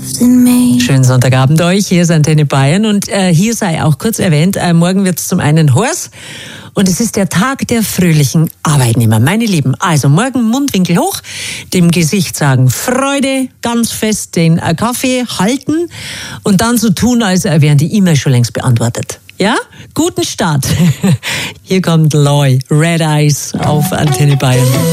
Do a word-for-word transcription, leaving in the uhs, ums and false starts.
Schönen Sonntagabend euch, hier ist Antenne Bayern und äh, hier sei auch kurz erwähnt, äh, morgen wird es zum einen Horst und es ist der Tag der fröhlichen Arbeitnehmer, meine Lieben. Also morgen Mundwinkel hoch, dem Gesicht sagen Freude, ganz fest den äh, Kaffee halten und dann so tun, als wären die E-Mail schon längst beantwortet. Ja, guten Start. Hier kommt Loy, Red Eyes auf Antenne Bayern.